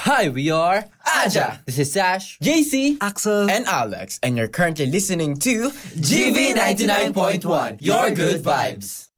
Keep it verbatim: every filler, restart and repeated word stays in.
Hi, we are Aja. This is Sash, J C, Axel, and Alex, and you're currently listening to G V ninety-nine point one, Your Good Vibes.